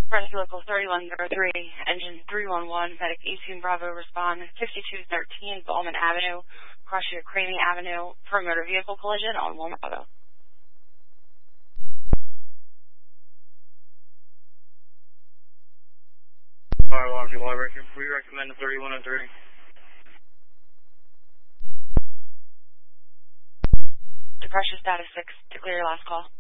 Rescue Local 3103, Engine 311, Medic 18 Bravo, respond 5213 Ballman Avenue, crossing Craney Avenue for a motor vehicle collision on Walnut Auto. Fire alarm, people, we recommend the 3103. Depression status 6, to clear your last call.